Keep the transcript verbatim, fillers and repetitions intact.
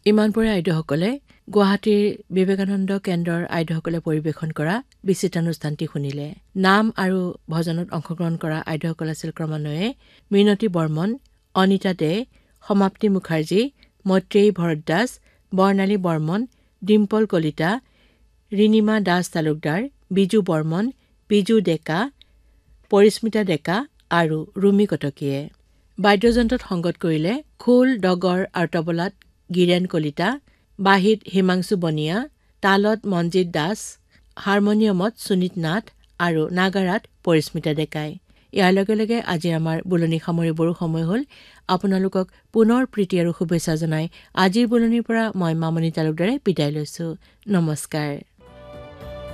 ইমানপুৰে আইদেউসকলে গুৱাহাটীৰ বিবেকানন্দ কেন্দ্ৰৰ আইদেউসকলে পৰিৱেশন কৰা বিচিত্ৰানুষ্ঠানটি শুনিলে। নাম আৰু ভজনত অংশগ্ৰহণ কৰা আইদেউসকল আছিল ক্ৰমান্বয়ে মিনতী বৰ্মন, অনিতা দে, সমাপ্তি মুখাৰ্জী, মৈত্ৰেয়ী ভৰদ্বাজ, বৰ্ণালী বৰ্মন, ডিম্পল কলিতা, ৰিণিমা দাস তালুকদাৰ, বিজু বৰ্মন, বিজু ডেকা, পৰিস্মিতা ডেকা আৰু ৰুমি কটকীয়ে। বাদ্যযন্ত্ৰত সংগত কৰিলে খোল, ডগৰ আৰু তবলাত গিৰেণ কলিতা, বাঁহীত হিমাংশু বনিয়া, তালত মনজিৎ দাস, হাৰমনিয়ামত সুনীত নাথ আৰু নাগাৰাত পৰিস্মিতা ডেকাই। ইয়াৰ লগে লগে আজি আমাৰ বুলনি সামৰিবৰো সময় হ'ল। আপোনালোকক পুনৰ প্ৰীতি আৰু শুভেচ্ছা জনাই আজিৰ বুলনিৰ পৰা মই মামনি তালুকদাৰে বিদায় লৈছো। নমস্কাৰ।